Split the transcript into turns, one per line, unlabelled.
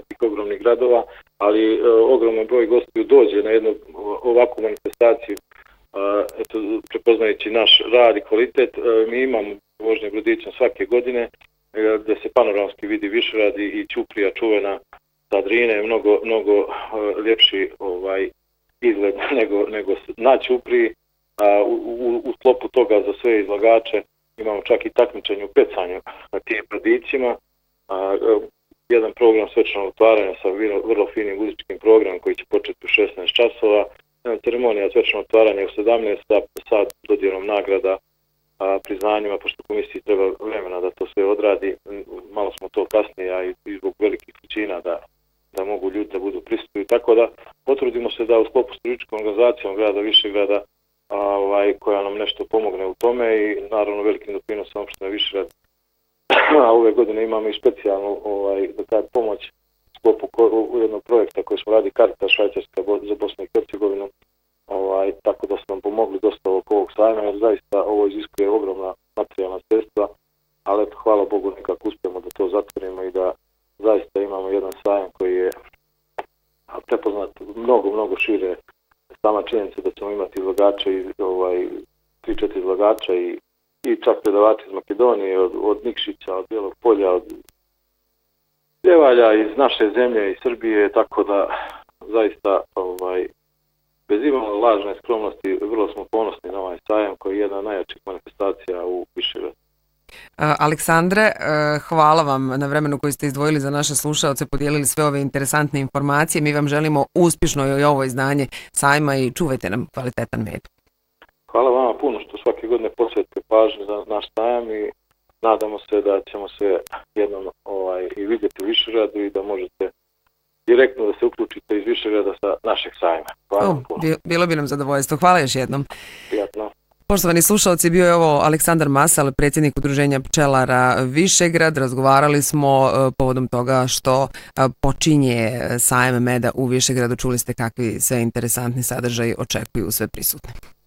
tih ogromnih gradova, ali ogroman broj gostiju dođe na jednu ovakvu manifestaciju. Eto, prepoznajući naš rad i kvalitet, mi imamo vožnje brodićem svake godine, gdje se panoramski vidi Višegrad i Ćuprija čuvena sa Drine, mnogo ljepši izgled nego na Ćupriji. U sklopu toga za sve izlagače imamo čak i takmičenje u pecanju na tim brodićima. Jedan program svečanog otvaranja sa vrlo finim muzičkim programom koji će početi u 16 časova. Ceremonija svečanog otvaranja u 17 sa dodjelom nagrada, priznanjima, pošto komisiji treba vremena da to sve odradi. Malo smo to kasnije, a i zbog velikih većina da mogu ljudi da budu prisutni. Tako da potrudimo se da u sklopu s turističkom organizacijom grada Višegrada koja nam nešto pomogne u tome i naravno velikim doprinosom opštine Višegrad. A ove godine imamo i specijalnu pomoć u sklopu jednog projekta koji smo radili Caritas Švajcarska za Bosnu i Hercegovinu. Tako da su nam pomogli dosta oko ovog sajma, jer zaista ovo iziskuje ogromna materijalna sredstva, ali eto, hvala Bogu nekako uspijemo da to zatvorimo i da zaista imamo jedan sajam koji je prepoznat mnogo šire. Sama činjenica da ćemo imati izlagače, 3-4 izlagača i čak predavači iz Makedonije, od Nikšića, od Bijelog polja, od Ljevalja, iz naše zemlje, iz Srbije, tako da zaista bez imalo lažne skromnosti vrlo smo ponosni na ovaj sajam koji je jedna od najjačih manifestacija u Višegradu.
Aleksandre, hvala vam na vremenu koji ste izdvojili za naše slušaoce, podijelili sve ove interesantne informacije. Mi vam želimo uspješno i ovo izdanje sajma i čuvajte nam kvalitetan med.
Hvala vama puno što svake godine posvetite pažnju za naš sajam i nadamo se da ćemo se jednom i vidjeti u Višegradu i da možete direktno da se uključite iz Višegrada sa našeg sajma. Hvala vam puno.
Bilo bi nam zadovoljstvo. Hvala još jednom.
Prijatno.
Poštovani slušalci, bio je ovo Aleksandar Masal, predsjednik Udruženja pčelara Višegrad. Razgovarali smo povodom toga što počinje sajam meda u Višegradu. Čuli ste kakvi sve interesantni sadržaji očekuju sve prisutne.